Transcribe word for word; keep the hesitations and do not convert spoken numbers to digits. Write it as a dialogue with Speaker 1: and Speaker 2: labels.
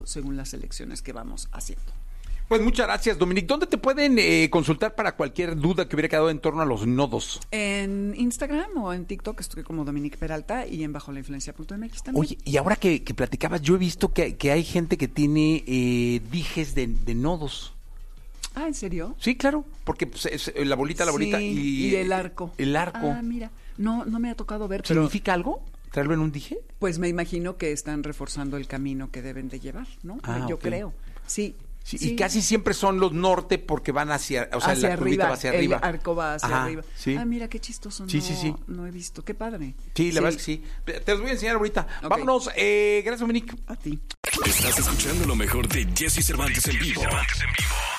Speaker 1: según las elecciones que vamos haciendo.
Speaker 2: Pues muchas gracias, Dominique. ¿Dónde te pueden eh, consultar para cualquier duda que hubiera quedado en torno a los nodos?
Speaker 1: En Instagram o en TikTok estoy como Dominique Peralta y en bajo la influencia punto m x también.
Speaker 2: Oye, y ahora que, que platicabas, yo he visto que, que hay gente que tiene eh, dijes de, de nodos.
Speaker 1: Ah, ¿en serio?
Speaker 2: Sí, claro, porque pues, es la bolita, la bolita
Speaker 1: sí,
Speaker 2: y...
Speaker 1: y el arco.
Speaker 2: El arco.
Speaker 1: Ah, mira, no, no me ha tocado ver, pero
Speaker 2: ¿Significa algo? ¿Traerlo en un dije?
Speaker 1: pues me imagino que están reforzando el camino que deben de llevar, ¿no?
Speaker 2: Ah,
Speaker 1: Yo
Speaker 2: ok.
Speaker 1: creo, sí.
Speaker 2: Sí,
Speaker 1: sí.
Speaker 2: Y casi siempre son los norte porque van hacia, o sea,
Speaker 1: hacia
Speaker 2: la curvita
Speaker 1: arriba,
Speaker 2: va hacia arriba.
Speaker 1: el arco va hacia
Speaker 2: Ajá,
Speaker 1: arriba.
Speaker 2: sí.
Speaker 1: Ah, mira qué chistoso.
Speaker 2: Sí,
Speaker 1: no,
Speaker 2: sí, sí.
Speaker 1: No he visto, qué padre.
Speaker 2: Sí, la verdad es que sí. Te los voy a enseñar ahorita.
Speaker 1: Ok.
Speaker 2: Vámonos. Eh, gracias, Dominique.
Speaker 1: A ti.
Speaker 3: Estás escuchando lo mejor de Jesse Cervantes en vivo.